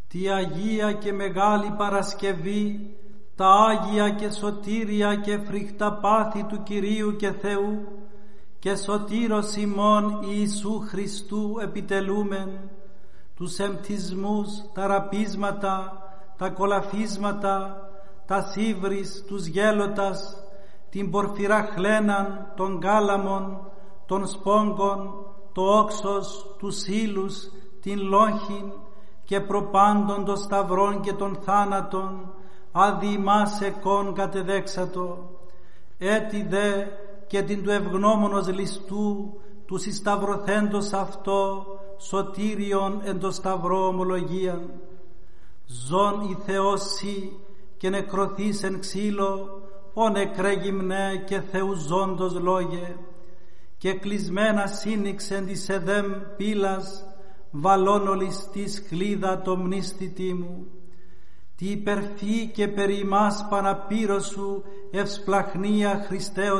Τη Αγία και Μεγάλη Παρασκευή, τα Άγια και σωτήρια και φρικτά πάθη του Κυρίου και Θεού και σωτήρος ημών Ιησού Χριστού επιτελούμεν, τους εμπτισμούς, τα ραπίσματα, τα κολαφίσματα, τα σίβρις, τους γέλωτας, την πορφυρά χλέναν, των κάλαμων, των σπόγκων, το όξος, τους ύλους, την λόγχην και προπάντων των σταυρών και των θάνατων, αδι ημάς εκών κατεδέξατο. Έτσι δε και την του ευγνώμονος ληστού, του συσταυρωθέντος αυτό, σωτήριον εν το σταυρό ομολογίαν. Ζών η Θεός σοι και νεκρωθείς εν ξύλο, ο νεκρέ γυμνέ και Θεού ζώντος λόγε, και κλεισμένα σύνηξεν της εδέμ πύλας, βαλών ολιστής κλίδα το μνήστητή μου. Τι υπερφή και περί ημάς παναπύρωσου ευσπλαχνία Χριστέ